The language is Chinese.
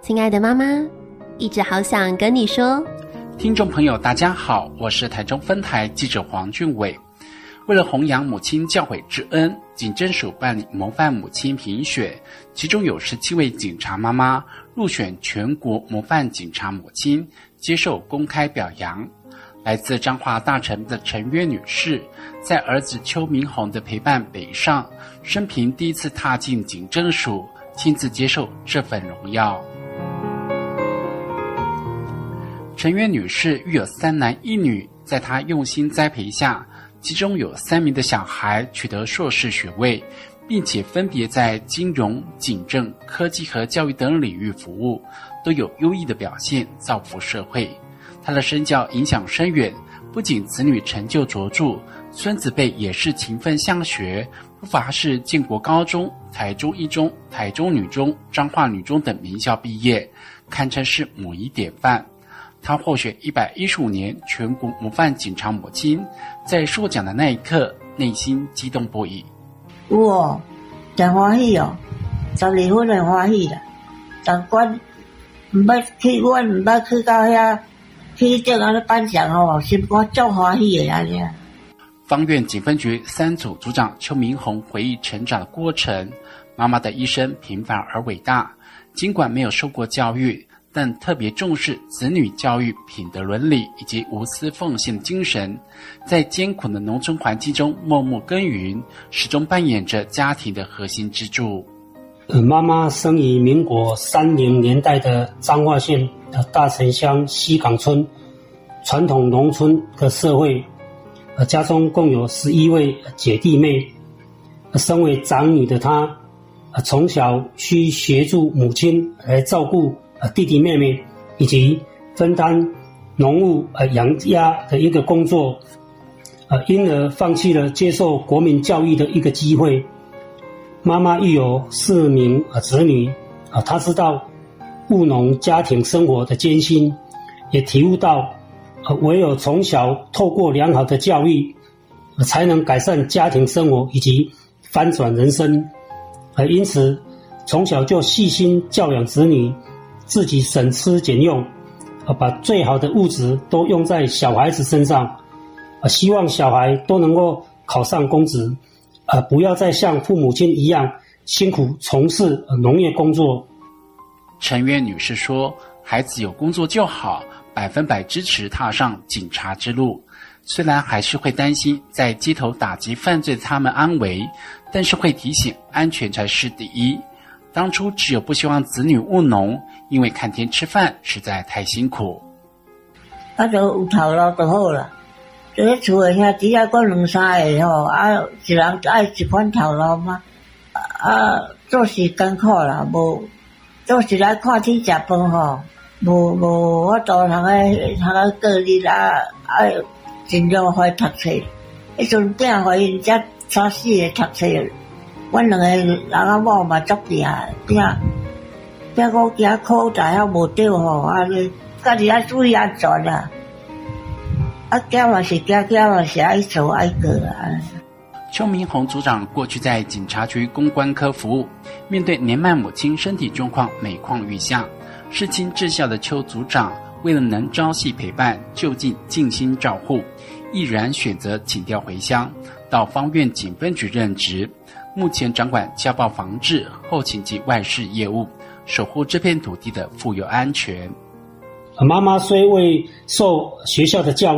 亲爱的妈妈，一直好想跟你说。 听众朋友大家好，我是台中分台记者黄俊伟。为了弘扬母亲教诲之恩，警政署办理模范母亲评选，其中有17位警察妈妈入选全国模范警察母亲，接受公开表扬。来自彰化大城的陈约女士，在儿子邱明宏的陪伴北上，生平第一次踏进警政署，亲自接受这份荣耀。陈约女士育有3男1女，在她用心栽培下，其中有3名的小孩取得硕士学位，并且分别在金融、警政、科技和教育等领域服务，都有优异的表现，造福社会。她的身教影响深远，不仅子女成就卓著，孙子辈也是勤奋向学，不乏是建国高中、台中一中、台中女中、彰化女中等名校毕业，堪称是母仪典范。他获选115年全国模范警察母亲，在受奖的那一刻，内心激动不已。 有哦，真欢喜哦，12分的欢喜啦。但管唔捌去，阮唔捌去到遐去这个颁奖哦，心肝足欢喜的安尼。 方院警分局3组组长邱明宏回忆成长的过程，妈妈的一生平凡而伟大，尽管没有受过教育，但特别重视子女教育品德伦理以及无私奉献的精神，在艰苦的农村环境中默默耕耘，始终扮演着家庭的核心支柱。 妈妈生于民国30年代的彰化县大城乡西港村传统农村的社会，家中共有11位姐弟妹。身为长女的她，从小需协助母亲来照顾弟弟妹妹，以及分担农务养家的一个工作，因而放弃了接受国民教育的一个机会。妈妈育有4名子女，她知道务农家庭生活的艰辛，也体悟到唯有从小透过良好的教育，才能改善家庭生活以及翻转人生。因此从小就细心教养子女，自己省吃俭用，把最好的物质都用在小孩子身上，希望小孩都能够考上公职，不要再像父母亲一样辛苦从事农业工作。 陈约女士说，孩子有工作就好，100%支持踏上警察之路。虽然还是会担心在街头打击犯罪的他们安危，但是会提醒安全才是第一。当初只有不希望子女务农，因为看天吃饭实在太辛苦。 就有头路就好啦，在厝的遐只要讲2-3个吼，一人爱一款头路嘛。做事艰苦啦，无做事来看天食饭吼，无法度通个过日爱尽量会读册。迄阵囝互因才3-4个读册。阮2个人仔某嘛足拼，拼5件考大学无对吼，家己爱注意安全啦。囝嘛是囝嘛是爱做爱过啊。 邱明宏组长过去在警察局公关科服务，面对年迈母亲身体状况每况愈下，事亲至孝的邱组长为了能朝夕陪伴，就近尽心照护，毅然选择请调回乡，到方院警分局任职。目前掌管家暴防治、后勤及外事业务，守护这片土地的富有安全。 妈妈虽未受学校的教育，